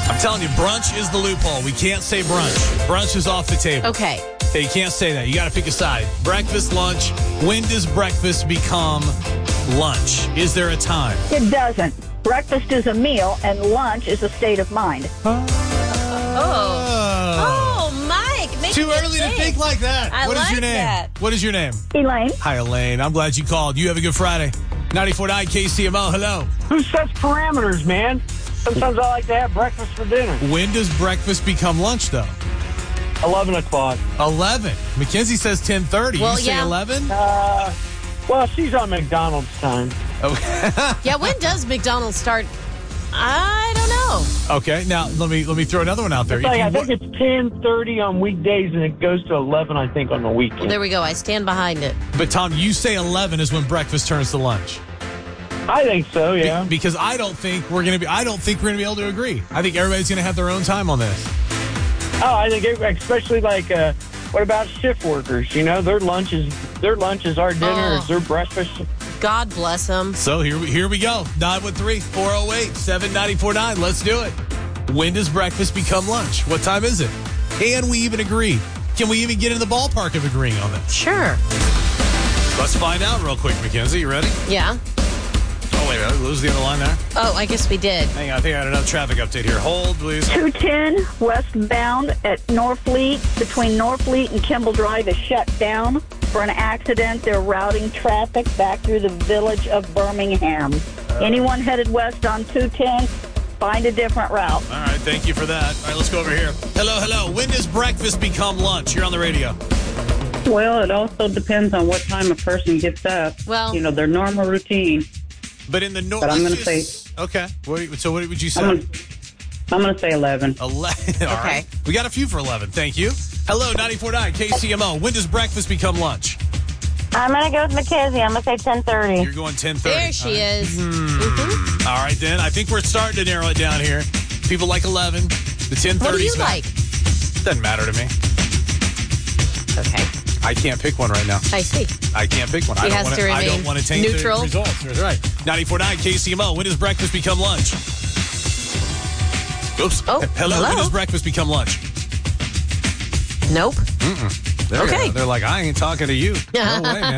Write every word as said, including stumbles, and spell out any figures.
I'm telling you, brunch is the loophole. We can't say brunch. Brunch is off the table. Okay. Okay, you can't say that. You got to pick a side. Breakfast, lunch. When does breakfast become lunch? Is there a time? It doesn't. Breakfast is a meal, and lunch is a state of mind. Oh. Oh, Mike. Make Too early to think like that. I What is like your name? that. What is your name? Elaine? Hi, Elaine. I'm glad you called. You have a good Friday. ninety-four point nine K C M O. Hello. Who sets parameters, man? Sometimes I like to have breakfast for dinner. When does breakfast become lunch, though? eleven o'clock. eleven. Mackenzie says ten thirty. Well, you say yeah. eleven? Uh, well, she's on McDonald's time. Okay. Yeah, when does McDonald's start? I don't know. Okay. Now let me let me throw another one out there. It's like, If I you think wa- it's ten thirty on weekdays, and it goes to eleven, I think, on the weekend. There we go. I stand behind it. but Tom, you say eleven is when breakfast turns to lunch. I think so, Be- yeah. because I don't think we're gonna be. I don't think we're gonna be able to agree. I think everybody's gonna have their own time on this. Oh, I think it, especially like, uh, what about shift workers? You know, their lunch is their lunch is our dinner, Oh. is their breakfast. God bless them. So here we here we go. nine one three, four oh eight, seven nine four nine. Let's do it. When does breakfast become lunch? What time is it? Can we even agree? Can we even get in the ballpark of agreeing on this? Sure. Let's find out real quick, Mackenzie. You ready? Yeah. Oh, wait, did I lose the other line there? Oh, I guess we did. Hang on, I think I had another traffic update here. Hold, please. two ten westbound at Norfleet between Norfleet and Kimball Drive is shut down for an accident. They're routing traffic back through the village of Birmingham. Anyone headed west on two ten, find a different route. All right, thank you for that. All right, let's go over here. Hello, hello. When does breakfast become lunch? You're on the radio. Well, it also depends on what time a person gets up. Well- you know, their normal routine. But in the north, But I'm gonna say- okay. What, do you- so what would you say? I'm gonna, I'm gonna say eleven. eleven. All Okay. right. We got a few for eleven. Thank you. Hello, ninety-four point nine K C M O. When does breakfast become lunch? I'm going to go with Mackenzie. I'm going to say ten thirty. You're going ten thirty. There she All right. is. Mhm. All right, then. I think we're starting to narrow it down here. People like eleven. The ten thirty. What do you like? Doesn't matter to me. Okay. I can't pick one right now. I see. I can't pick one. I He don't has wanna, to I don't remain want to taint neutral. the results. That's right. ninety-four point nine K C M O. When does breakfast become lunch? Oops. Oh, hello. hello. When does breakfast become lunch? Nope. There we Okay. go. They're like, I ain't talking to you. No way, man.